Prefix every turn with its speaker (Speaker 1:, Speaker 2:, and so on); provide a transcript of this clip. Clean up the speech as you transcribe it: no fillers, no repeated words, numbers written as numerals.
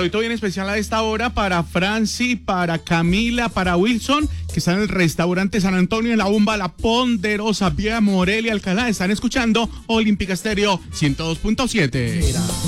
Speaker 1: saludito bien especial a esta hora para Franci, para Camila, para Wilson, que están en el restaurante San Antonio en La Bomba, La Ponderosa, Vía Morelia, Alcalá. Están escuchando Olímpica Estéreo 102.7.